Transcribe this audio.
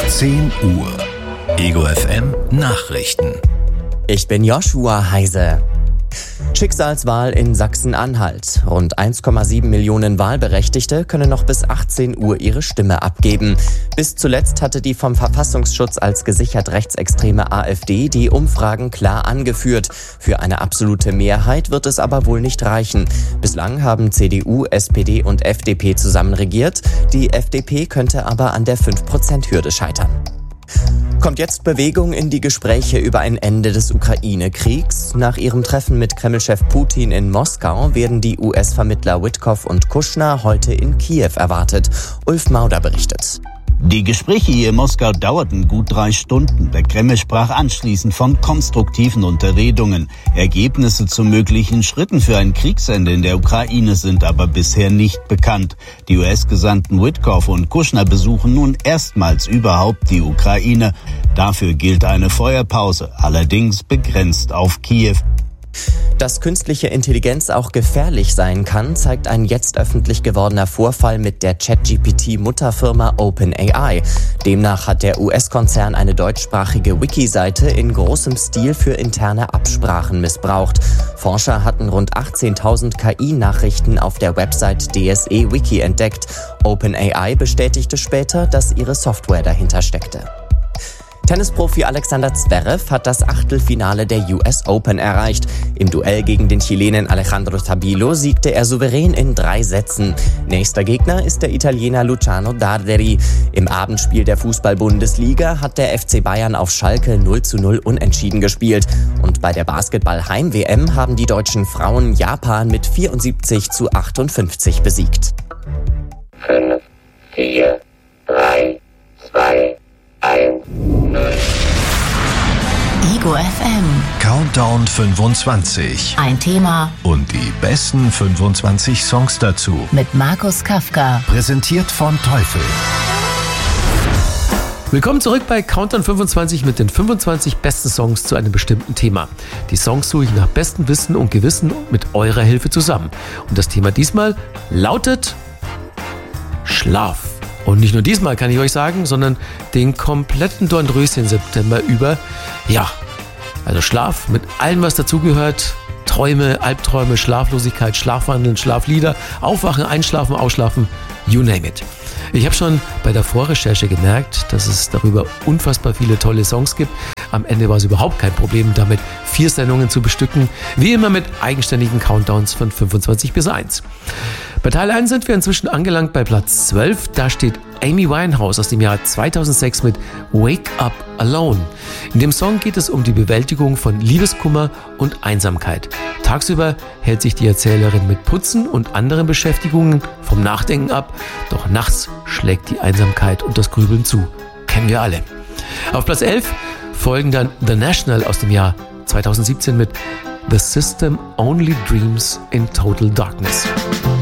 10 Uhr. Ego FM Nachrichten. Ich bin Joshua Heise. Schicksalswahl in Sachsen-Anhalt. Rund 1,7 Millionen Wahlberechtigte können noch bis 18 Uhr ihre Stimme abgeben. Bis zuletzt hatte die vom Verfassungsschutz als gesichert rechtsextreme AfD die Umfragen klar angeführt. Für eine absolute Mehrheit wird es aber wohl nicht reichen. Bislang haben CDU, SPD und FDP zusammen regiert. Die FDP könnte aber an der 5%-Hürde scheitern. Kommt jetzt Bewegung in die Gespräche über ein Ende des Ukraine-Kriegs? Nach ihrem Treffen mit Kreml-Chef Putin in Moskau werden die US-Vermittler Witkoff und Kushner heute in Kiew erwartet. Ulf Mauder berichtet. Die Gespräche hier in Moskau dauerten gut 3 Stunden. Der Kreml sprach anschließend von konstruktiven Unterredungen. Ergebnisse zu möglichen Schritten für ein Kriegsende in der Ukraine sind aber bisher nicht bekannt. Die US-Gesandten Witkoff und Kushner besuchen nun erstmals überhaupt die Ukraine. Dafür gilt eine Feuerpause, allerdings begrenzt auf Kiew. Dass künstliche Intelligenz auch gefährlich sein kann, zeigt ein jetzt öffentlich gewordener Vorfall mit der ChatGPT-Mutterfirma OpenAI. Demnach hat der US-Konzern eine deutschsprachige Wiki-Seite in großem Stil für interne Absprachen missbraucht. Forscher hatten rund 18.000 KI-Nachrichten auf der Website DSE Wiki entdeckt. OpenAI bestätigte später, dass ihre Software dahinter steckte. Tennisprofi Alexander Zverev hat das Achtelfinale der US Open erreicht. Im Duell gegen den Chilenen Alejandro Tabilo siegte er souverän in 3 Sätzen. Nächster Gegner ist der Italiener Luciano Darderi. Im Abendspiel der Fußball-Bundesliga hat der FC Bayern auf Schalke 0:0 unentschieden gespielt. Und bei der Basketball-Heim-WM haben die deutschen Frauen Japan mit 74:58 besiegt. 5, 4, 3, 2, 1, 0. Ego FM. Countdown 25. Ein Thema Und die besten 25 Songs dazu. mit Markus Kafka. Präsentiert von Teufel. Willkommen zurück bei Countdown 25 mit den 25 besten Songs zu einem bestimmten Thema. Die Songs suche ich nach bestem Wissen und Gewissen mit eurer Hilfe zusammen. Und das Thema diesmal lautet Schlaf. Und nicht nur diesmal kann ich euch sagen, sondern den kompletten Dornröschen-September über. Ja, also Schlaf mit allem, was dazugehört. Träume, Albträume, Schlaflosigkeit, Schlafwandeln, Schlaflieder, Aufwachen, Einschlafen, Ausschlafen, you name it. Ich habe schon bei der Vorrecherche gemerkt, dass es darüber unfassbar viele tolle Songs gibt. Am Ende war es überhaupt kein Problem, damit 4 Sendungen zu bestücken. Wie immer mit eigenständigen Countdowns von 25 bis 1. Bei Teil 1 sind wir inzwischen angelangt bei Platz 12. Da steht Amy Winehouse aus dem Jahr 2006 mit Wake Up Alone. In dem Song geht es um die Bewältigung von Liebeskummer und Einsamkeit. Tagsüber hält sich die Erzählerin mit Putzen und anderen Beschäftigungen vom Nachdenken ab, doch nachts schlägt die Einsamkeit und das Grübeln zu. Kennen wir alle. Auf Platz 11 folgen dann The National aus dem Jahr 2017 mit The System Only Dreams in Total Darkness.